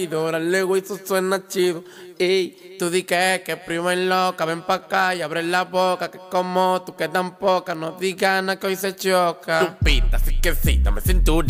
Luego eso suena chido. Ey, tú di que prima es loca. Ven pa' acá y abre la boca. Que como tú que tan poca. No digas nada que hoy se choca. Tu pita, así que sí, dame cinturita.